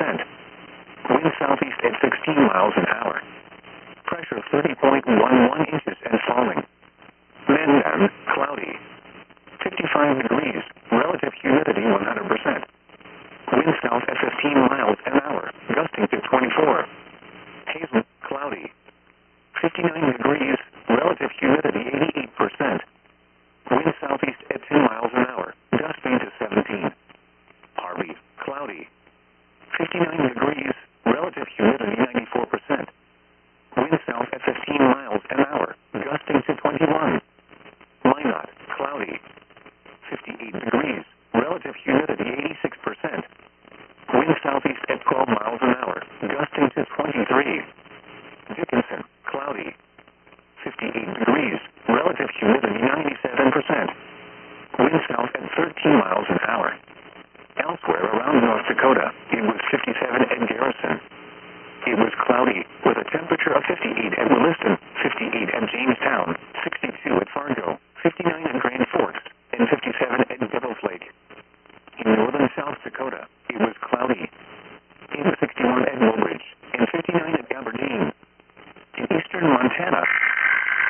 Wind southeast at 16 miles an hour. Pressure 30.11 inches and falling. Mandan, cloudy. 55 degrees. Relative humidity 100%. Wind south at 15 miles an hour, gusting to 24. Hazen, cloudy. 59 degrees. Relative humidity 88%. Wind southeast at 10 miles an hour, gusting to 17. Harvey, cloudy. 59 degrees. Relative humidity 94%. Wind south at 15 miles an hour, gusting to 21. Minot, cloudy. 58 degrees. Relative humidity 86%. Wind southeast at 12 miles an hour, gusting to 23. Dickinson, cloudy. 58 degrees. Relative humidity 97%. Wind south at 13 miles an hour. Elsewhere around North Dakota, it was 57 at Garrison. It was cloudy, with a temperature of 58 at Williston, 58 at Jamestown, 62 at Fargo, 59 at Grand Forks, and 57 at Devil's Lake. In northern South Dakota, it was cloudy. It was 61 at Mowbray.